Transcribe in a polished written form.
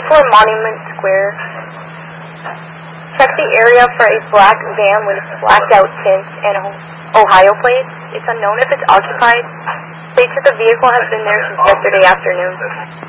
for Monument Square. Check the area for a black van with blacked out tints and Ohio plates. It's unknown if it's occupied. Plates of the vehicle have been there since yesterday afternoon.